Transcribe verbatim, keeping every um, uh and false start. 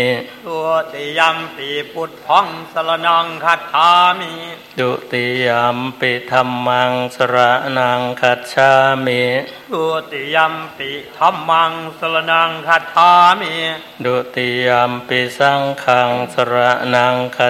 ตุติยัมปิพุทธังสรณังคัจฉามิดุติยัมปิธัมมังสรณังคัจฉามิดุติยัมปิธัมมังสรณังคัจฉามิดุติยัมปิสังฆังสรณังคัจ